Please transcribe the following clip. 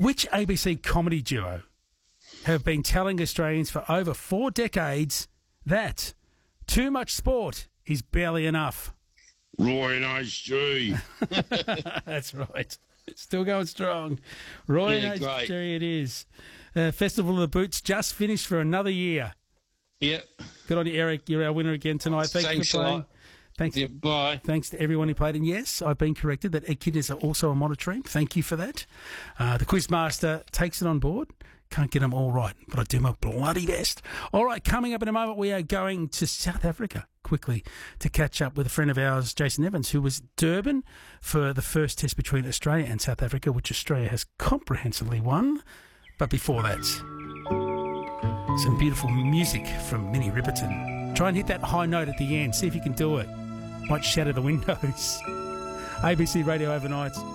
Which ABC comedy duo have been telling Australians for over 4 decades that too much sport is barely enough? Roy and HG. That's right. Still going strong. Roy and great. HG it is. Festival of the Boots just finished for another year. Yep. Good on you, Eric. You're our winner again tonight. Thanks for a playing. lot. Thanks. Yeah, bye. Thanks to everyone who played. And yes, I've been corrected that Ed Kidd is also a monitoring. Thank you for that. The Quizmaster takes it on board. Can't get them all right, but I do my bloody best. All right, coming up in a moment, we are going to South Africa quickly to catch up with a friend of ours, Jason Evans, who was Durban for the first test between Australia and South Africa, which Australia has comprehensively won. But before that, some beautiful music from Minnie Riperton. Try and hit that high note at the end. See if you can do it. Might shatter the windows. ABC Radio Overnight.